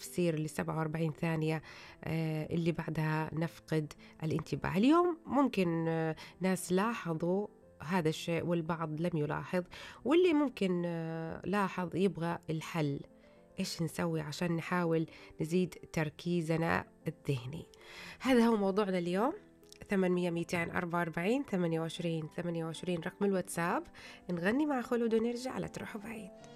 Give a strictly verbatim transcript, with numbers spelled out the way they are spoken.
تفسير لسبعة وأربعين ثانية آه، اللي بعدها نفقد الانتباه. اليوم ممكن آه، ناس لاحظوا هذا الشيء والبعض لم يلاحظ، واللي ممكن آه، لاحظ يبغى الحل. إيش نسوي عشان نحاول نزيد تركيزنا الذهني؟ هذا هو موضوعنا اليوم. ثمانمية ميتين أربعة وأربعين ثمانية وعشرين ثمانية وعشرين رقم الواتساب. نغني مع خلود ونرجع، لا تروحوا بعيد.